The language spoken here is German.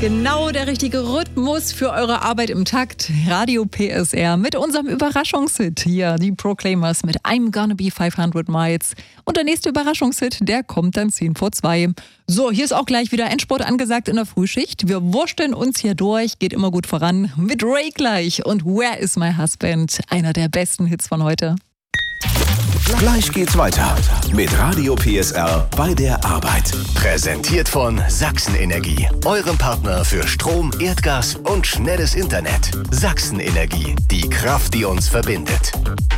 Genau der richtige Rhythmus für eure Arbeit im Takt. Radio PSR mit unserem Überraschungshit hier, die Proclaimers mit I'm Gonna Be 500 Miles. Und der nächste Überraschungshit, der kommt dann 10 vor 2. So, hier ist auch gleich wieder Endspurt angesagt in der Frühschicht. Wir wursteln uns hier durch, geht immer gut voran. Mit Ray gleich und Where is my husband? Einer der besten Hits von heute. Gleich geht's weiter mit Radio PSR bei der Arbeit. Präsentiert von Sachsenenergie, eurem Partner für Strom, Erdgas und schnelles Internet. Sachsenenergie, die Kraft, die uns verbindet.